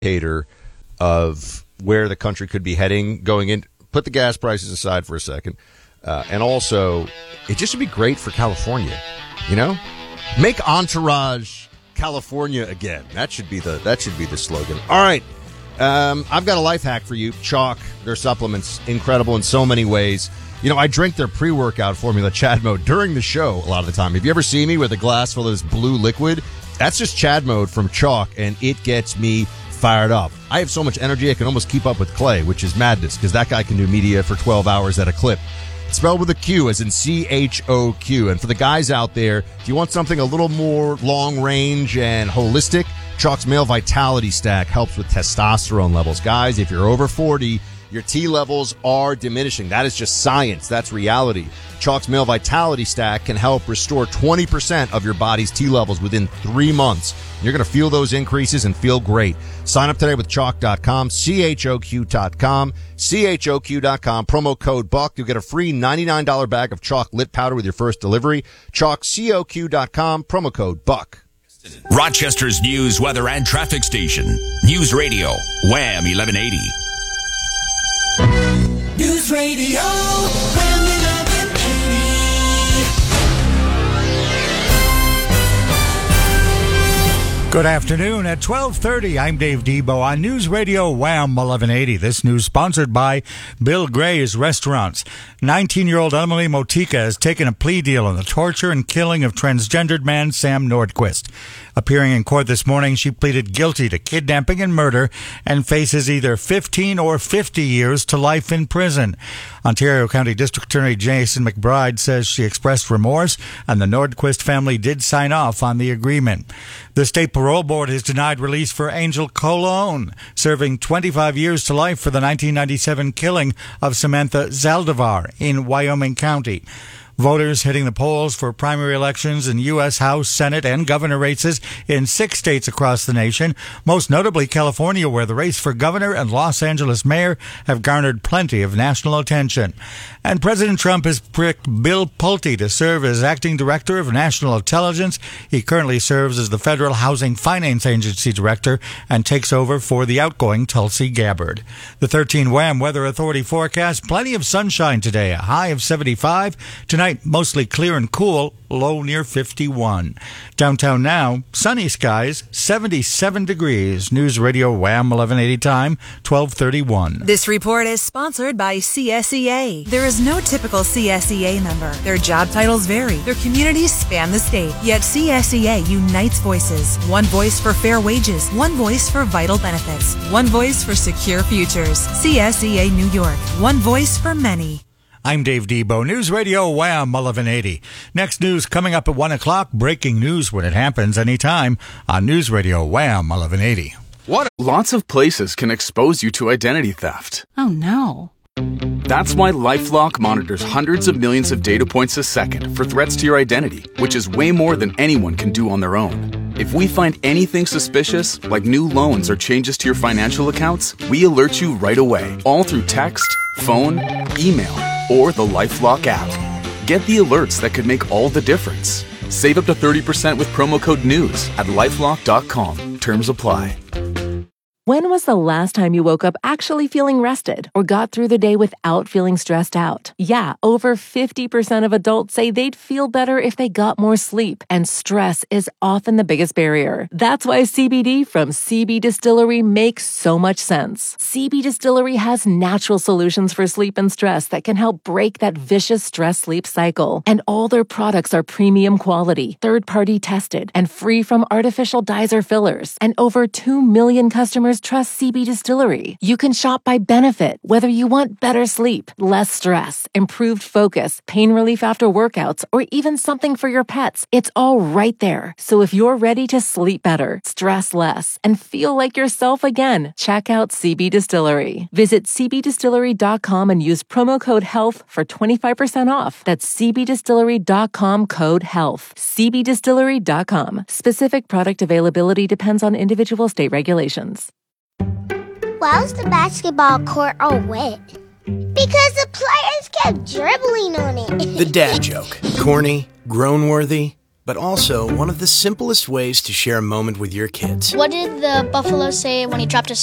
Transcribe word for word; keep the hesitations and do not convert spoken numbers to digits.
indicator of where the country could be heading going in. Put the gas prices aside for a second. Uh, and also, it just would be great for California, you know? Make Entourage California again. That should be the that should be the slogan. All right. Um, I've got a life hack for you. Chalk, their supplements, incredible in so many ways. You know, I drink their pre-workout formula, Chad Mode, during the show a lot of the time. Have you ever seen me with a glass full of this blue liquid? That's just Chad Mode from Chalk, and it gets me fired up. I have so much energy I can almost keep up with Clay, which is madness, because that guy can do media for twelve hours at a clip. It's spelled with a Q, as in C H O Q. And for the guys out there, if you want something a little more long-range and holistic, Chalk's Male Vitality Stack helps with testosterone levels. Guys, if you're over forty, your T levels are diminishing. That is just science. That's reality. Chalk's Male Vitality Stack can help restore twenty percent of your body's T levels within three months. You're going to feel those increases and feel great. Sign up today with chalk dot com, C H O Q dot com, C H O Q dot com, promo code BUCK. You'll get a free ninety-nine dollars bag of Chalk Lit Powder with your first delivery. Chalk, C O Q dot com, promo code BUCK. Rochester's news, weather, and traffic station. News Radio, Wham eleven eighty. News Radio, Wham eleven eighty. Good afternoon. At twelve thirty, I'm Dave Debo on News Radio Wham eleven eighty. This news sponsored by Bill Gray's Restaurants. nineteen-year-old Emily Motika has taken a plea deal in the torture and killing of transgendered man Sam Nordquist. Appearing in court this morning, she pleaded guilty to kidnapping and murder and faces either fifteen or fifty years to life in prison. Ontario County District Attorney Jason McBride says she expressed remorse and the Nordquist family did sign off on the agreement. The state parole board has denied release for Angel Colon, serving twenty-five years to life for the nineteen ninety-seven killing of Samantha Zaldivar in Wyoming County. Voters hitting the polls for primary elections in U S House, Senate, and governor races in six states across the nation, most notably California, where the race for governor and Los Angeles mayor have garnered plenty of national attention. And President Trump has picked Bill Pulte to serve as acting director of national intelligence. He currently serves as the Federal Housing Finance Agency director and takes over for the outgoing Tulsi Gabbard. The thirteen Wham Weather Authority forecast, plenty of sunshine today, a high of seventy-five. Tonight, mostly clear and cool, low near fifty-one. Downtown now, sunny skies, seventy-seven degrees. News Radio Wham eleven eighty time, twelve thirty-one. This report is sponsored by C S E A. There is no typical C S E A member. Their job titles vary. Their communities span the state. Yet C S E A unites voices. One voice for fair wages. One voice for vital benefits. One voice for secure futures. C S E A New York. One voice for many. I'm Dave Debo, News Radio Wham eleven eighty. Next news coming up at one o'clock. Breaking news when it happens anytime on News Radio Wham eleven eighty. What? Lots of places can expose you to identity theft. Oh, no. That's why LifeLock monitors hundreds of millions of data points a second for threats to your identity, which is way more than anyone can do on their own. If we find anything suspicious, like new loans or changes to your financial accounts, we alert you right away, all through text, phone, email, or the LifeLock app. Get the alerts that could make all the difference. Save up to thirty percent with promo code NEWS at lifelock dot com. Terms apply. When was the last time you woke up actually feeling rested or got through the day without feeling stressed out? Yeah, over fifty percent of adults say they'd feel better if they got more sleep, and stress is often the biggest barrier. That's why C B D from C B Distillery makes so much sense. C B Distillery has natural solutions for sleep and stress that can help break that vicious stress-sleep cycle. And all their products are premium quality, third-party tested, and free from artificial dyes or fillers. And over two million customers trust C B Distillery. You can shop by benefit, whether you want better sleep, less stress, improved focus, pain relief after workouts, or even something for your pets. It's all right there. So if you're ready to sleep better, stress less, and feel like yourself again, check out C B Distillery. Visit c b distillery dot com and use promo code HEALTH for twenty-five percent off. That's c b distillery dot com code HEALTH. c b distillery dot com. Specific product availability depends on individual state regulations. Why was the basketball court all wet? Because the players kept dribbling on it. The dad joke. Corny, grown-worthy, but also one of the simplest ways to share a moment with your kids. What did the buffalo say when he dropped a